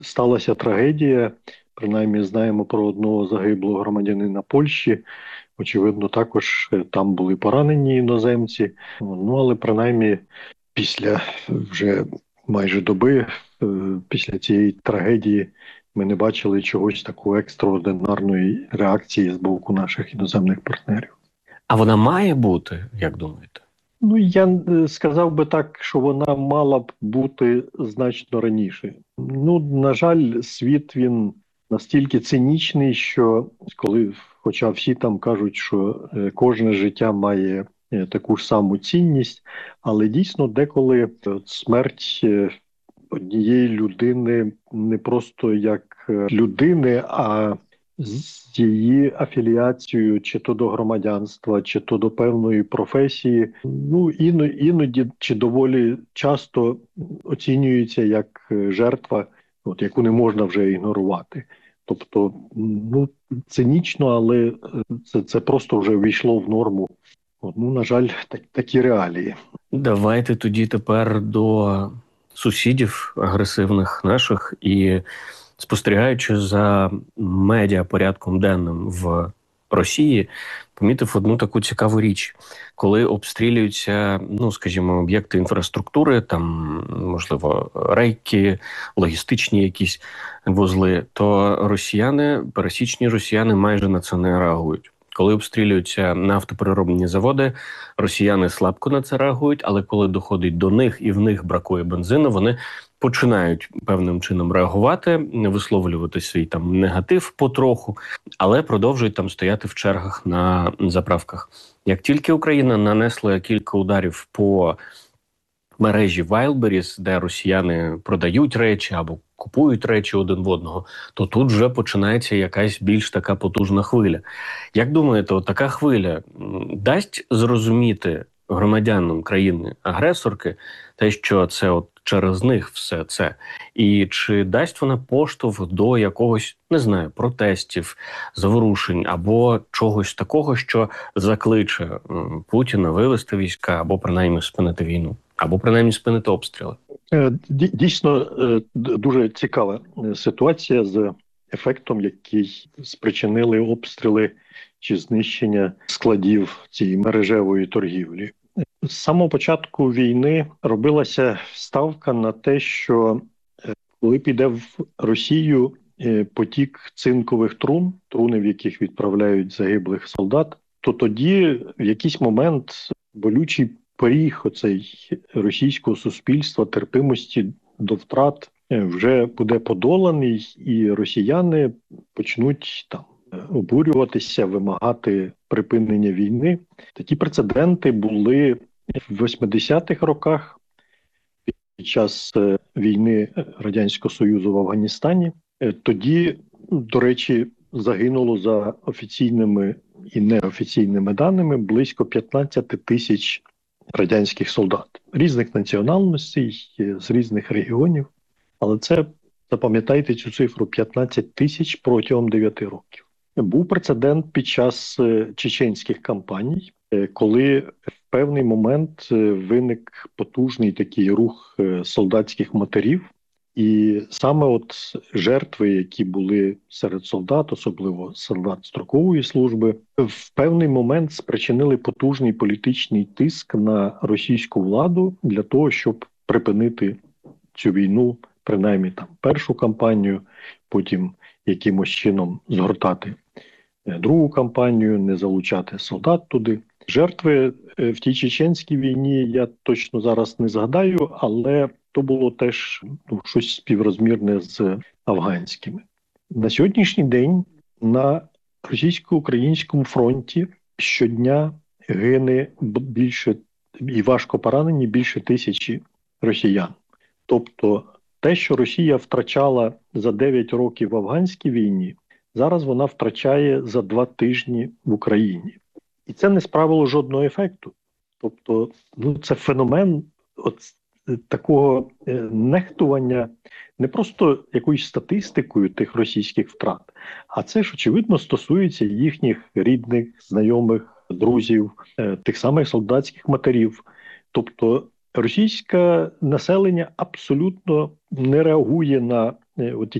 сталася трагедія. Принаймні знаємо про одного загиблого громадянина Польщі. Очевидно, також там були поранені іноземці. Ну, але принаймні після вже майже доби, після цієї трагедії, ми не бачили чогось такої екстраординарної реакції з боку наших іноземних партнерів. А вона має бути, як думаєте? Ну, я сказав би так, що вона мала б бути значно раніше. Ну, на жаль, світ він настільки цинічний, що хоча всі там кажуть, що кожне життя має таку ж саму цінність, але дійсно деколи смерть однієї людини не просто як людини, а з її афіліацією чи то до громадянства, чи то до певної професії, ну іноді чи доволі часто оцінюється як жертва, яку не можна вже ігнорувати. Тобто, ну, цинічно, але це просто вже ввійшло в норму. Ну, на жаль, такі реалії. Давайте тоді тепер до сусідів агресивних наших і спостерігаючи за медіапорядком денним в Росії, помітив одну таку цікаву річ. Коли обстрілюються, ну, скажімо, об'єкти інфраструктури, там, можливо, рейки, логістичні якісь вузли, то росіяни, пересічні росіяни майже на це не реагують. Коли обстрілюються нафтопереробні заводи, росіяни слабко на це реагують, але коли доходить до них і в них бракує бензину, вони починають певним чином реагувати, висловлювати свій там негатив потроху, але продовжують там стояти в чергах на заправках. Як тільки Україна нанесла кілька ударів по мережі Wildberries, де росіяни продають речі або купують речі один в одного, то тут вже починається якась більш така потужна хвиля. Як думаєте, така хвиля дасть зрозуміти громадянам країни-агресорки те, що це от через них все це? І чи дасть вона поштовх до якогось, не знаю, протестів, заворушень або чогось такого, що закличе Путіна вивести війська або принаймні спинити війну? Або принаймні спинити обстріли? Дійсно, дуже цікава ситуація з ефектом, який спричинили обстріли чи знищення складів цієї мережевої торгівлі. З самого початку війни робилася ставка на те, що коли піде в Росію потік цинкових труни, в яких відправляють загиблих солдат, то тоді в якийсь момент болючий поріг оцей російського суспільства, терпимості до втрат вже буде подоланий, і росіяни почнуть там обурюватися, вимагати припинення війни. Такі прецеденти були в 80-х роках під час війни Радянського Союзу в Афганістані. Тоді, до речі, загинуло за офіційними і неофіційними даними близько 15 тисяч радянських солдат різних національностей, з різних регіонів. Але це, запам'ятайте цю цифру, 15 тисяч протягом 9 років. Був прецедент під час чеченських кампаній, коли в певний момент виник потужний такий рух солдатських матерів. І саме от жертви, які були серед солдат, особливо солдат строкової служби, в певний момент спричинили потужний політичний тиск на російську владу для того, щоб припинити цю війну, принаймні там першу кампанію, потім якимось чином згортати другу кампанію, не залучати солдат туди. Жертви в тій чеченській війні я точно зараз не згадаю, але то було теж щось співрозмірне з афганськими. На сьогоднішній день на російсько-українському фронті щодня гине більше і важко поранені більше 1000 росіян. Тобто те, що Росія втрачала за 9 років в афганській війні, зараз вона втрачає за 2 тижні в Україні. І це не справило жодного ефекту. Тобто, це феномен такого нехтування не просто якоюсь статистикою тих російських втрат, а це ж, очевидно, стосується їхніх рідних, знайомих, друзів, тих самих солдатських матерів. Тобто російське населення абсолютно не реагує на власне, от